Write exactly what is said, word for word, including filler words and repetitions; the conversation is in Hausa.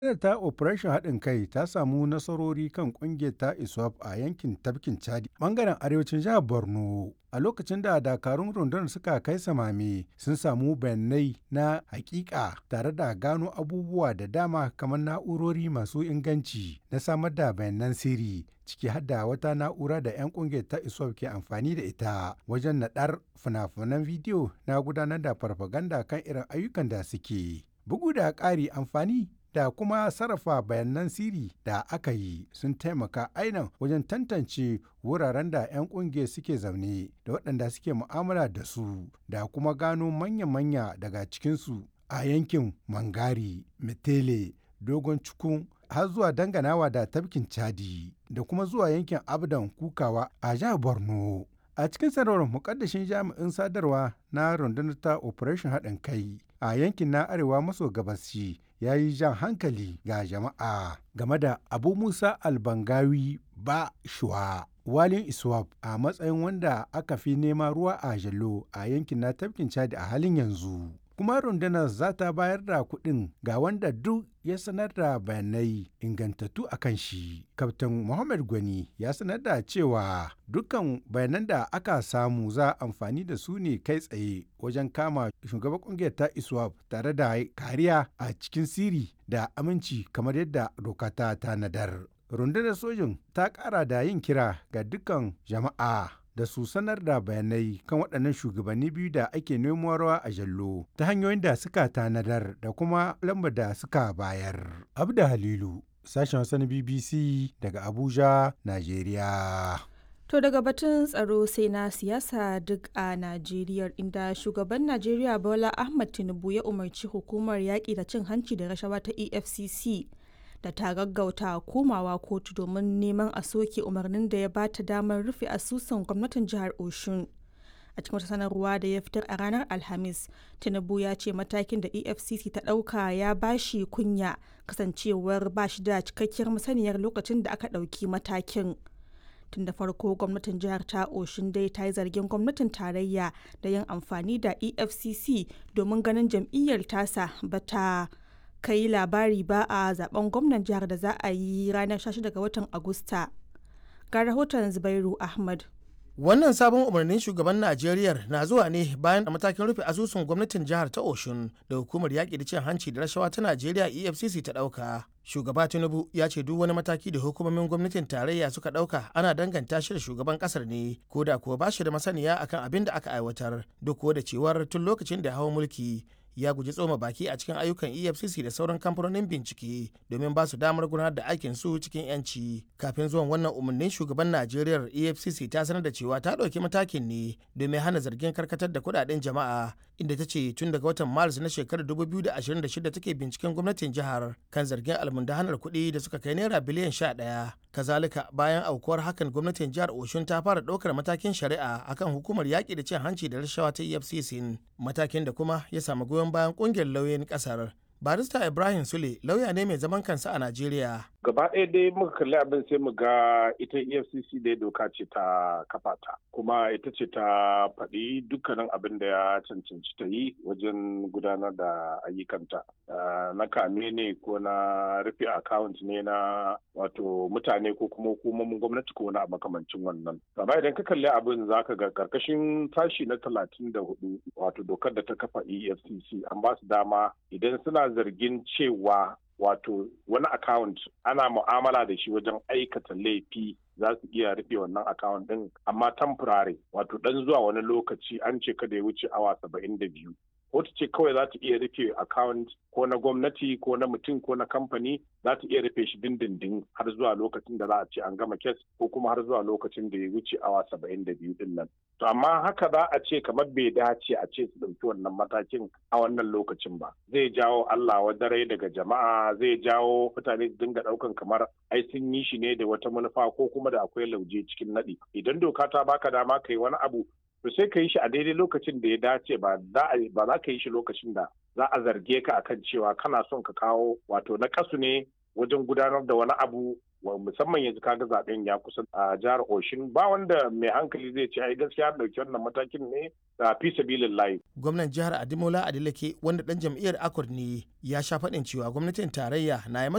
Rundunar ta Operation Haɗin Kai ta samu nasarori kan ƙungiyar ta ISWAP a yankin tafkin Chadi, ɓangaren arewacin jihar Borno. A lokacin da dakarun rundunar suka kai samame sun samu bayanai na hakika tare da gano abubuwa da dama kamar na'urori masu inganci na samar da bayanan sirri, ciki har da wata na'ura da 'yan ƙungiyar ta ISWAP ke amfani da ita wajen naɗar fina-finan bidiyo na gudanar da farfaganda kan irin ayyukan da suke. Bugu da ƙari, amfani da kuma sarrafa bayanan sirri da aka yi sun taimaka ainihin wajen tantance wuraren da 'yan kungiyar suke zaune da waɗanda suke mu'amala da su da kuma gano manya-manya daga cikinsu a yankin Mangari, Metele, Dogon Cikun har zuwa danganawa da tafkin Chadi da kuma zuwa yankin Abdan Kukawa a jihar Borno. A cikin sanarwar, mukaddashin jami'in sadarwa na rundunar ta Operation Haɗin Kai a yankin na arewa maso gabashi ya yi jan hankali ga jama'a game da Abu Musa Albangawi ba shuwa walin ISWAP a matsayin wanda aka fi nema ruwa a jallo a yankin na tafkin Chadi a halin yanzu. Kuma rundunar za ta bayar da kuɗin ga wanda duk ya sanar da bayanai ingantattu a kan shi. Kaftin Muhammad Gwani ya sanar da cewa dukkan bayanan da aka samu za amfani da su ne kai tsaye wajen kama shugaban kungiyar ta ISWAP tare da kariya a cikin sirri da aminci kamar yadda doka ta tanadar. Rundunar sojin ta ƙara da yin kira ga dukkan jama'a da su sanar da bayanai kan waɗannan shugabanni biyu da ake nemo rawa a jallo ta hanyoyin da suka tanadar da kuma lambar da suka bayar. Abda Halilu, sashen Hausa na B B C daga Abuja, Najeriya. To daga batun tsaro sai na siyasa duk a Najeriya, inda shugaban Najeriya Bola Ahmed Tinubu ya umarci hukumar yaƙi da cin hanci da rashawa ta E F C C da ta gaggauta komawa kotu domin neman a soke umarnin da ya ba ta damar rufe asusun gwamnatin jihar Oshun. A cikin wata sanarwa da ya fitar a ranar Alhamis, Tinubu ya ce matakin da E F C C ta ɗauka ya bashi kunya kasancewar ba shi da cikakkiyar masaniyar lokacin da aka ɗauki matakin. Tun da farko gwamnatin jihar ta Oshun dai ta yi zargin gwamnatin tarayya da yin amfani da E F C C domin ganin jam'iyyar tasa ba ta kai labari ba a zaben gwamnan jihar da za a yi ranar sha shida ga watan Agusta. Ga rahoton Zubairu Ahmad. Wannan sabon umarnin shugaban Najeriya na zuwa ne bayan da matakin rufe asusun gwamnatin jihar ta Oshun da hukumar yaƙi da cin hanci da rashawa ta Najeriya E F C C ta ɗauka. Shugaba Tinubu ya ce duk wani mataki da hukumomin gwamnatin tarayya suka ɗauka ana danganta shi da shugaban ƙasar ne, ko da kuwa ba shi da masaniya akan abin da aka aiwatar, duk kuwa da cewar tun lokacin da ya hau mulki ya guji tsoma baki a cikin ayyukan E F C C da sauran kamfanonin bincike domin ba su damar gudanar da aikin su cikin yanci. Kafin zuwan wannan umarnin shugaban Najeriya, E F C C ta sanar da cewa ta ɗauki matakin ne domin hana zargin karkatar da kuɗaɗen jama'a, inda ta ce tun daga watan Maris na shekarar dubu biyu da ashirin da shida take binciken gwamnatin jihar kan zargin almundahanar kuɗi da suka kai naira biliyan sha ɗaya. Kazalika, bayan aukuwar hakan, gwamnatin jihar Oshun ta fara ɗaukar matakin shari'a akan hukumar yaƙi da cin hanci da rashawa ta E F C C, matakin da kuma ya samu goyon bayan ƙungiyar lauyoyin ƙasar. Barista Ibrahim Sule lauya ne mai zaman kansa a Najeriya. Gaba ɗaya dai muka kalli abin sai mu ga ita E F C C dai doka ce ta kafa ta, kuma ita ce ta faɗi dukkanin abin da ya cancanci ta yi wajen gudanar da ayyukanta. Na kame ne ko na rufe account ne na wato mutane ko kuma hukumomin gwamnati ko na makamancin wannan. Gaba idan ka kalli abin za ka ga karkashin sashi na talatin da hudu wato dokar da ta kafa E F C C an ba su dama idan suna zargin cewa wato wani account ana mu'amala da shi wajen aikata laifi za su iya rufe wannan account din, amma temporary wato dan zuwa wani lokaci, an ce kada ya wuce awa saba'in da biyu. Kotu ce kawai za ta iya rufe account ko na gwamnati ko na mutum ko na kamfani, za ta iya rufe shi dindindin har zuwa lokacin da za a ce an gama kes ko kuma har zuwa lokacin da ya wuce awa saba'in da biyu din nan. To amma haka za a ce kamar bai dace a ce su ɗauki wannan matakin a wannan lokacin ba. Zai jawo Allah wadarai daga jama'a, zai jawo mutane su dinga ɗaukan kamar ai sun yi shi ne da wata manufa ko kuma da akwai lauje cikin naɗi. Idan doka ta baka dama kai wani abu, to sai ka yi shi a daidai lokacin da ya dace, ba za ka yi shi lokacin da za a zarge ka akan cewa kana son ka kawo wato na kasu ne wajen gudanar da wani abu, musamman yanzu kaga zaben ya kusa a jihar Oshun. Ba wanda mai hankali zai ce ai gaskiya dauki wannan matakin ne da fi sabilillahi. Gwamnan jihar Adimola Adeleke, wanda dan jam'iyyar Accord ne, ya sha faɗin cewa gwamnatin tarayya na yi